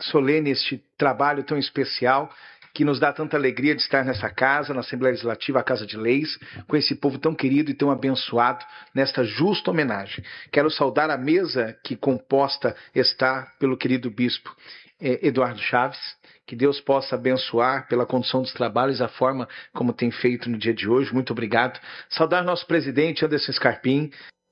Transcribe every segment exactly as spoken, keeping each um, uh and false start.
solene este trabalho tão especial, que nos dá tanta alegria de estar nessa casa, na Assembleia Legislativa, a Casa de Leis, com esse povo tão querido e tão abençoado, nesta justa homenagem. Quero saudar a mesa que composta está pelo querido bispo eh, Eduardo Chaves, que Deus possa abençoar pela condução dos trabalhos, a forma como tem feito no dia de hoje. Muito obrigado. Saudar nosso presidente Anderson Scarpim,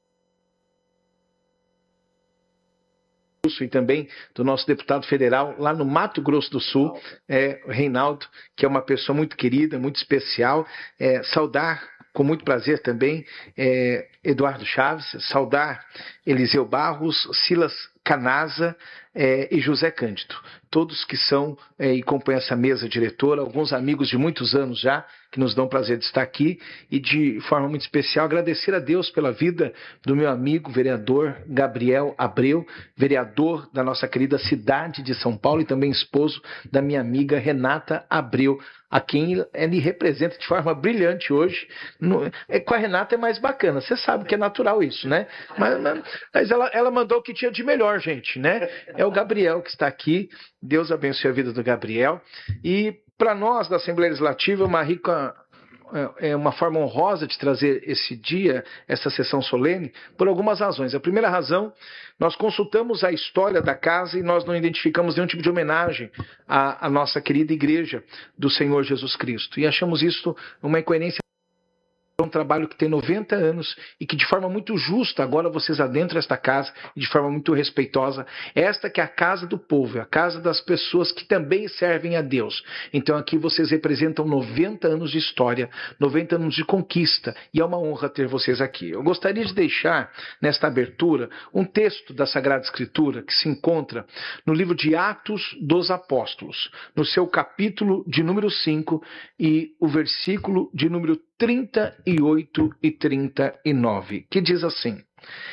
e também do nosso deputado federal lá no Mato Grosso do Sul, é, Reinaldo, que é uma pessoa muito querida, muito especial. É, saudar com muito prazer também é, Eduardo Chaves, saudar Eliseu Barros, Silas Canaza é, e José Cândido, todos que são é, e compõem essa mesa diretora, alguns amigos de muitos anos já, que nos dão prazer de estar aqui, e de forma muito especial agradecer a Deus pela vida do meu amigo vereador Gabriel Abreu, vereador da nossa querida cidade de São Paulo e também esposo da minha amiga Renata Abreu, a quem ele representa de forma brilhante hoje. No, é, com a Renata é mais bacana, você sabe que é natural isso, né? Mas, mas, mas ela, ela mandou o que tinha de melhor, gente, né? É o Gabriel que está aqui, Deus abençoe a vida do Gabriel. E para nós da Assembleia Legislativa, uma rica, é uma forma honrosa de trazer esse dia, essa sessão solene, por algumas razões. A primeira razão, nós consultamos a história da casa e nós não identificamos nenhum tipo de homenagem à, à nossa querida igreja do Senhor Jesus Cristo. E achamos isso uma incoerência. É um trabalho que tem noventa anos e que de forma muito justa agora vocês adentram esta casa e de forma muito respeitosa. Esta que é a casa do povo, é a casa das pessoas que também servem a Deus. Então aqui vocês representam noventa anos de história, noventa anos de conquista, e é uma honra ter vocês aqui. Eu gostaria de deixar nesta abertura um texto da Sagrada Escritura que se encontra no livro de Atos dos Apóstolos, no seu capítulo de número cinco e o versículo de número trinta e oito e trinta e nove, que diz assim: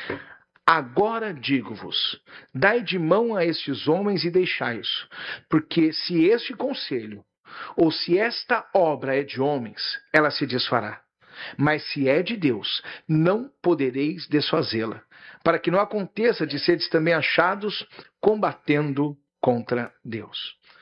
agora digo-vos, dai de mão a estes homens e deixai-os, porque se este conselho, ou se esta obra é de homens, ela se desfará. Mas se é de Deus, não podereis desfazê-la, para que não aconteça de seres também achados combatendo contra Deus.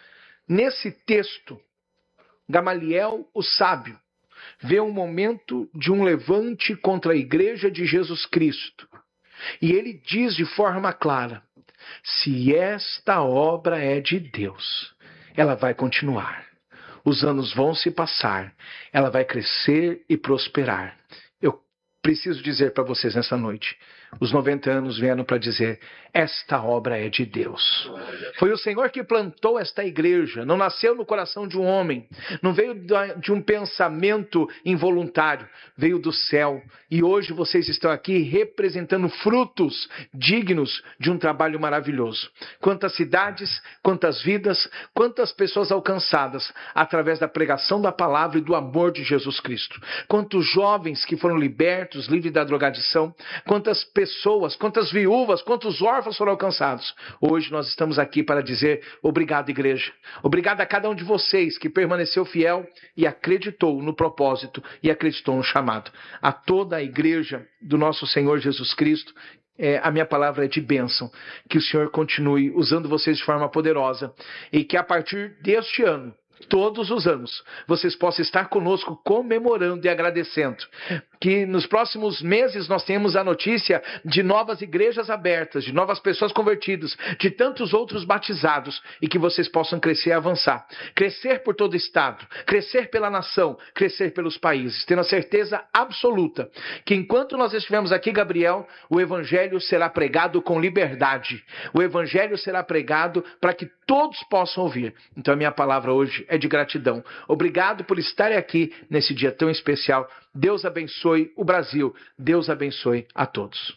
Nesse texto, Gamaliel, o sábio, vê um momento de um levante contra a igreja de Jesus Cristo. E ele diz de forma clara: se esta obra é de Deus, ela vai continuar. Os anos vão se passar, ela vai crescer e prosperar. Eu preciso dizer para vocês nessa noite, os noventa anos vieram para dizer: esta obra é de Deus. Foi o Senhor que plantou esta igreja, não nasceu no coração de um homem, não veio de um pensamento involuntário, veio do céu. E hoje vocês estão aqui representando frutos dignos de um trabalho maravilhoso. Quantas cidades, quantas vidas, quantas pessoas alcançadas através da pregação da palavra e do amor de Jesus Cristo. Quantos jovens que foram libertos, livres da drogadição, quantas pessoas, quantas viúvas, quantos órfãos foram alcançados. Hoje nós estamos aqui para dizer obrigado, igreja. Obrigado a cada um de vocês que permaneceu fiel e acreditou no propósito e acreditou no chamado. A toda a igreja do nosso Senhor Jesus Cristo, é, a minha palavra é de bênção. Que o Senhor continue usando vocês de forma poderosa e que a partir deste ano, todos os anos, vocês possam estar conosco comemorando e agradecendo. Que nos próximos meses nós tenhamos a notícia de novas igrejas abertas, de novas pessoas convertidas, de tantos outros batizados, e que vocês possam crescer e avançar. Crescer por todo o estado, crescer pela nação, crescer pelos países, tendo a certeza absoluta que enquanto nós estivermos aqui, Gabriel, o evangelho será pregado com liberdade. O evangelho será pregado para que todos possam ouvir. Então a minha palavra hoje é de gratidão. Obrigado por estarem aqui nesse dia tão especial. Deus abençoe o Brasil. Deus abençoe a todos.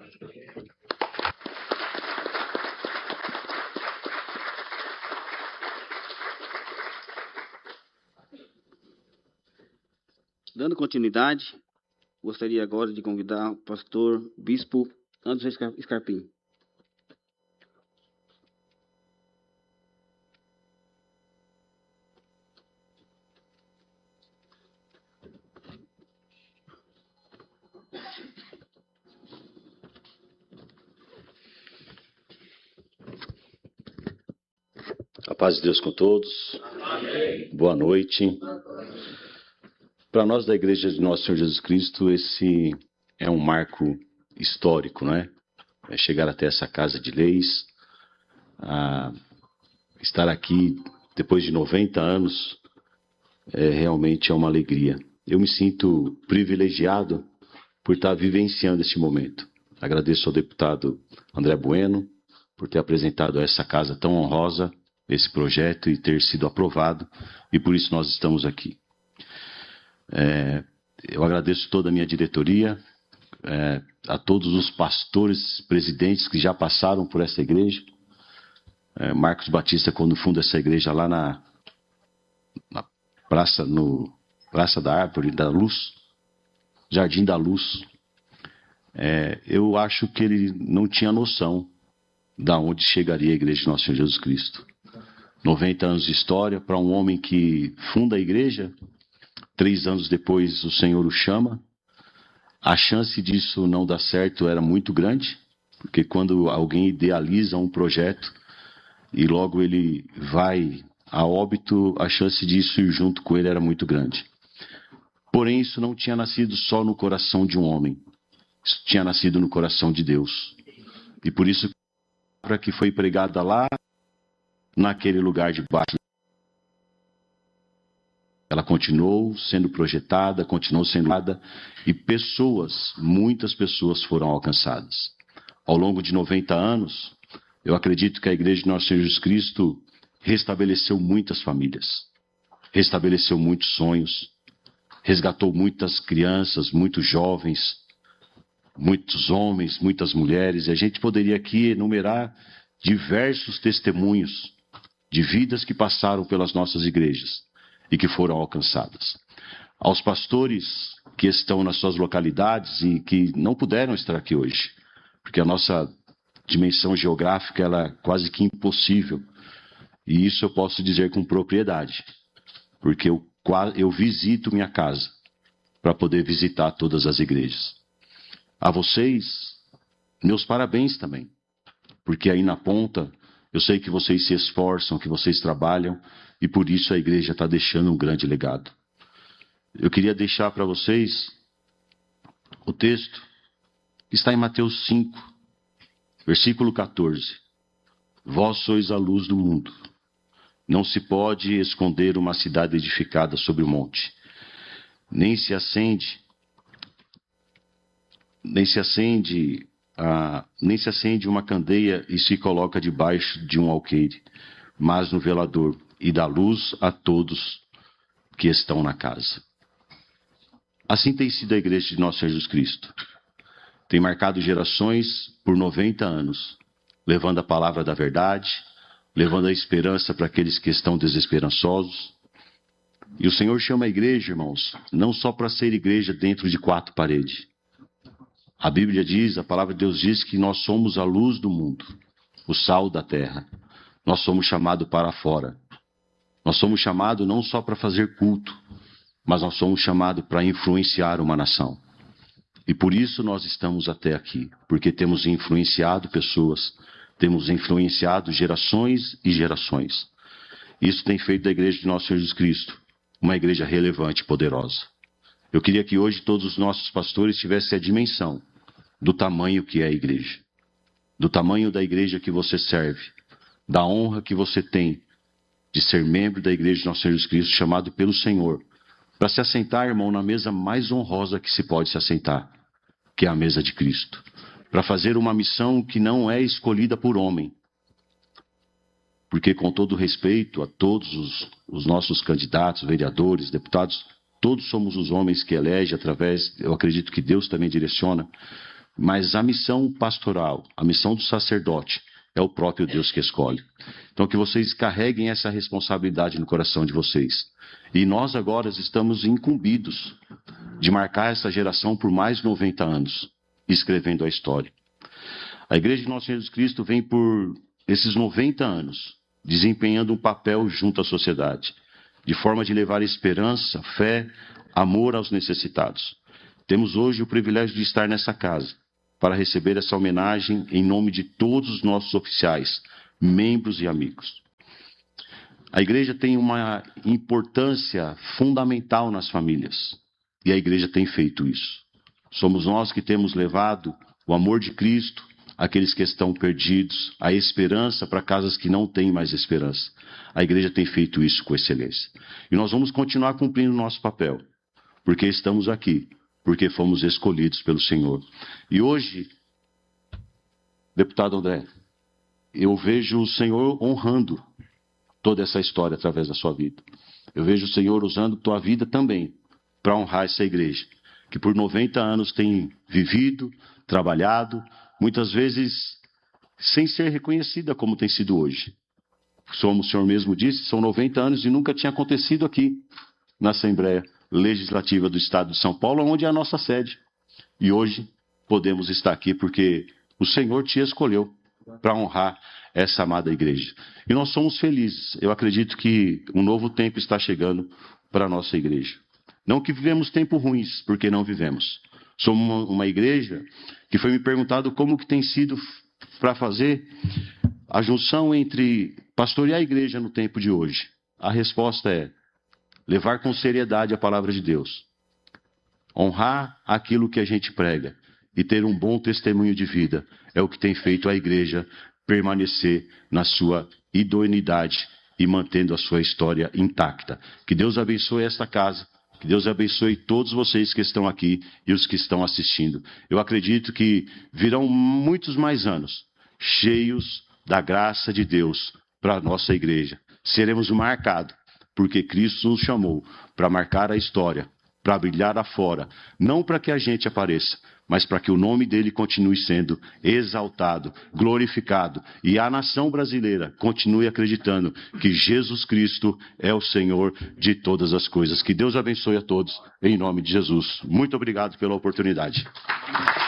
Dando continuidade, gostaria agora de convidar o pastor Bispo Anderson Scarpim. A paz de Deus com todos. Amém. Boa noite. Para nós da Igreja de Nosso Senhor Jesus Cristo, esse é um marco histórico, não é? É chegar até essa casa de leis, a estar aqui depois de noventa anos, é, realmente é uma alegria. Eu me sinto privilegiado por estar vivenciando esse momento. Agradeço ao deputado André Bueno por ter apresentado a essa casa tão honrosa esse projeto e ter sido aprovado, e por isso nós estamos aqui. É, eu agradeço toda a minha diretoria, é, a todos os pastores, presidentes que já passaram por essa igreja. É, Marcos Batista, quando funda essa igreja lá na, na praça, no Praça da Árvore da Luz, Jardim da Luz, é, eu acho que ele não tinha noção da onde chegaria a igreja de Nosso Senhor Jesus Cristo. noventa anos de história para um homem que funda a igreja, três anos depois o Senhor o chama. A chance disso não dar certo era muito grande, porque quando alguém idealiza um projeto e logo ele vai a óbito, a chance disso ir junto com ele era muito grande. Porém, isso não tinha nascido só no coração de um homem, isso tinha nascido no coração de Deus. E por isso a palavra que foi pregada lá, naquele lugar de baixo, ela continuou sendo projetada, continuou sendo dada, e pessoas, muitas pessoas foram alcançadas. Ao longo de noventa anos, eu acredito que a Igreja de Nosso Senhor Jesus Cristo restabeleceu muitas famílias, restabeleceu muitos sonhos, resgatou muitas crianças, muitos jovens, muitos homens, muitas mulheres, e a gente poderia aqui enumerar diversos testemunhos de vidas que passaram pelas nossas igrejas e que foram alcançadas. Aos pastores que estão nas suas localidades e que não puderam estar aqui hoje, porque a nossa dimensão geográfica ela é quase que impossível, e isso eu posso dizer com propriedade, porque eu, eu visito minha casa para poder visitar todas as igrejas. A vocês, meus parabéns também, porque aí na ponta eu sei que vocês se esforçam, que vocês trabalham, e por isso a igreja está deixando um grande legado. Eu queria deixar para vocês o texto que está em Mateus cinco, versículo quatorze. Vós sois a luz do mundo. Não se pode esconder uma cidade edificada sobre o monte. Nem se acende, nem se acende... Ah, nem se acende uma candeia e se coloca debaixo de um alqueire, mas no velador, e dá luz a todos que estão na casa. Assim tem sido a igreja de Nosso Senhor Jesus Cristo. Tem marcado gerações por noventa anos, levando a palavra da verdade, levando a esperança para aqueles que estão desesperançosos. E o Senhor chama a igreja, irmãos, não só para ser igreja dentro de quatro paredes. A Bíblia diz, a palavra de Deus diz que nós somos a luz do mundo, o sal da terra. Nós somos chamados para fora. Nós somos chamados não só para fazer culto, mas nós somos chamados para influenciar uma nação. E por isso nós estamos até aqui, porque temos influenciado pessoas, temos influenciado gerações e gerações. Isso tem feito da igreja de Nosso Senhor Jesus Cristo uma igreja relevante e poderosa. Eu queria que hoje todos os nossos pastores tivessem a dimensão do tamanho que é a igreja, do tamanho da igreja que você serve, da honra que você tem de ser membro da igreja de Nosso Senhor Jesus Cristo, chamado pelo Senhor, para se assentar, irmão, na mesa mais honrosa que se pode se assentar, que é a mesa de Cristo, para fazer uma missão que não é escolhida por homem, porque com todo respeito a todos os, os nossos candidatos, vereadores, deputados, todos somos os homens que elege através, eu acredito que Deus também direciona, mas a missão pastoral, a missão do sacerdote, é o próprio Deus que escolhe. Então que vocês carreguem essa responsabilidade no coração de vocês. E nós agora estamos incumbidos de marcar essa geração por mais de noventa anos, escrevendo a história. A Igreja de Nosso Senhor Jesus Cristo vem por esses noventa anos, desempenhando um papel junto à sociedade, de forma de levar esperança, fé, amor aos necessitados. Temos hoje o privilégio de estar nessa casa, para receber essa homenagem em nome de todos os nossos oficiais, membros e amigos. A igreja tem uma importância fundamental nas famílias. E a igreja tem feito isso. Somos nós que temos levado o amor de Cristo àqueles que estão perdidos, a esperança para casas que não têm mais esperança. A igreja tem feito isso com excelência. E nós vamos continuar cumprindo o nosso papel, porque estamos aqui, porque fomos escolhidos pelo Senhor. E hoje, deputado André, eu vejo o Senhor honrando toda essa história através da sua vida. Eu vejo o Senhor usando tua vida também para honrar essa igreja, que por noventa anos tem vivido, trabalhado, muitas vezes sem ser reconhecida como tem sido hoje. Como o senhor mesmo disse, são noventa anos e nunca tinha acontecido aqui na Assembleia Legislativa do Estado de São Paulo, onde é a nossa sede. E hoje podemos estar aqui porque o Senhor te escolheu para honrar essa amada igreja. E nós somos felizes. Eu acredito que um novo tempo está chegando para a nossa igreja. Não que vivemos tempos ruins, porque não vivemos. Somos uma, uma igreja que foi me perguntado como que tem sido para fazer a junção entre pastorear a igreja no tempo de hoje. A resposta é levar com seriedade a palavra de Deus, honrar aquilo que a gente prega e ter um bom testemunho de vida. É o que tem feito a igreja permanecer na sua idoneidade e mantendo a sua história intacta. Que Deus abençoe esta casa. Que Deus abençoe todos vocês que estão aqui e os que estão assistindo. Eu acredito que virão muitos mais anos cheios da graça de Deus para a nossa igreja. Seremos marcados, porque Cristo nos chamou para marcar a história, para brilhar afora, não para que a gente apareça, mas para que o nome dele continue sendo exaltado, glorificado, e a nação brasileira continue acreditando que Jesus Cristo é o Senhor de todas as coisas. Que Deus abençoe a todos, em nome de Jesus. Muito obrigado pela oportunidade.